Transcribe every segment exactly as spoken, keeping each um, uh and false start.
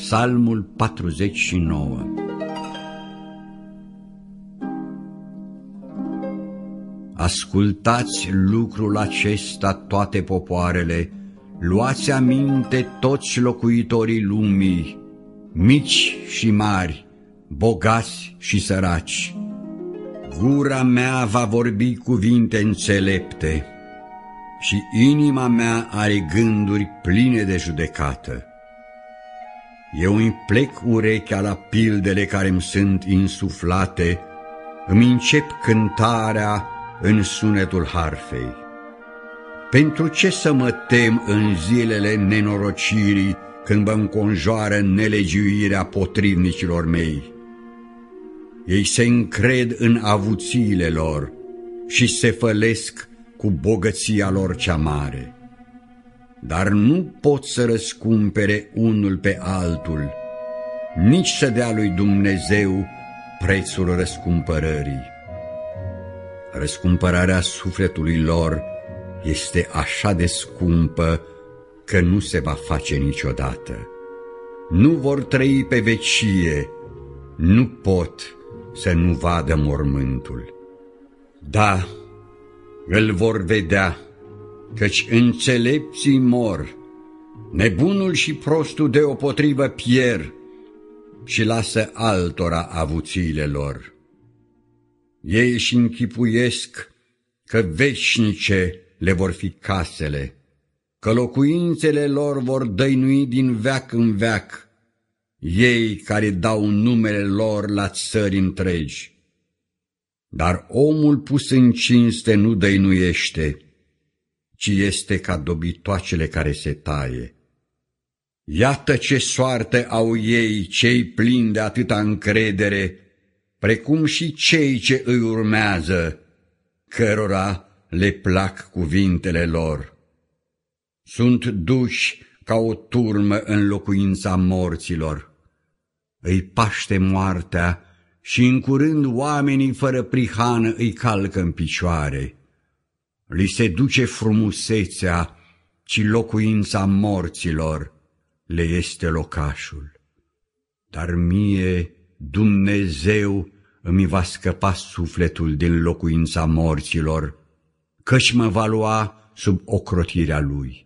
Psalmul patruzeci și nouă. Ascultați lucrul acesta, toate popoarele, luați aminte toți locuitorii lumii, mici și mari, bogați și săraci. Gura mea va vorbi cuvinte înțelepte și inima mea are gânduri pline de judecată. Eu îmi plec urechea la pildele care îmi sunt insuflate, îmi încep cântarea în sunetul harfei. Pentru ce să mă tem în zilele nenorocirii, când mă înconjoară nelegiuirea potrivnicilor mei? Ei se încred în avuțiile lor și se fălesc cu bogăția lor cea mare. Dar nu pot să răscumpere unul pe altul, nici să dea lui Dumnezeu prețul răscumpărării. Răscumpărarea sufletului lor este așa de scumpă că nu se va face niciodată. Nu vor trăi pe vecie, nu pot să nu vadă mormântul. Da, îl vor vedea, căci înțelepții mor, nebunul și prostul deopotrivă pierd și lasă altora avuțiile lor. Ei își închipuiesc că veșnice le vor fi casele, că locuințele lor vor dăinui din veac în veac, ei care dau numele lor la țări întregi. Dar omul pus în cinste nu dăinuiește, ci este ca dobitoacele care se taie. Iată ce soartă au ei, cei plini de atâta încredere, precum și cei ce îi urmează, cărora le plac cuvintele lor. Sunt duși ca o turmă în locuința morților. Îi paște moartea și în curând oamenii fără prihană îi calcă în picioare. Li se duce frumusețea, ci locuința morților le este locașul. Dar mie Dumnezeu îmi va scăpa sufletul din locuința morților, căci mă va lua sub ocrotirea Lui.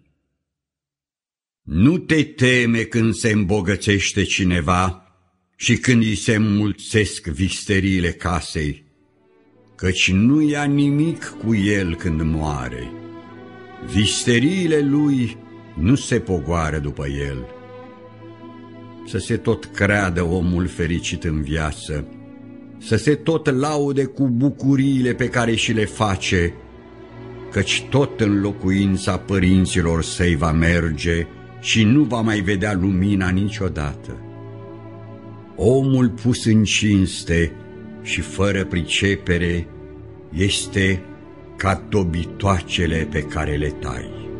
Nu te teme când se îmbogățește cineva și când îi se înmulțesc visteriile casei, căci nu ia nimic cu el când moare. Visteriile lui nu se pogoară după el. Să se tot creadă omul fericit în viață, să se tot laude cu bucuriile pe care și le face, căci tot în locuința părinților săi va merge și nu va mai vedea lumina niciodată. Omul pus în cinste și fără pricepere este ca dobitoacele pe care le tai.